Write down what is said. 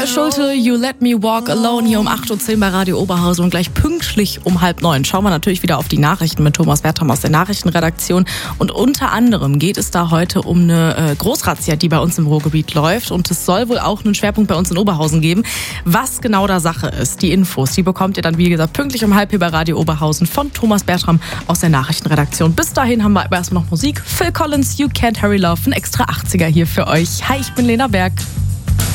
Michael Schulte, You Let Me Walk Alone hier um 8.10 Uhr bei Radio Oberhausen und gleich pünktlich um 8:30 schauen wir natürlich wieder auf die Nachrichten mit Thomas Bertram aus der Nachrichtenredaktion. Und unter anderem geht es da heute um eine Großrazzia, die bei uns im Ruhrgebiet läuft. Und es soll wohl auch einen Schwerpunkt bei uns in Oberhausen geben. Was genau da Sache ist, die Infos, die bekommt ihr dann, wie gesagt, pünktlich um 8:30 bei Radio Oberhausen von Thomas Bertram aus der Nachrichtenredaktion. Bis dahin haben wir aber erstmal noch Musik. Phil Collins, You Can't Hurry Love, ein extra 80er hier für euch. Hi, ich bin Lena Berg.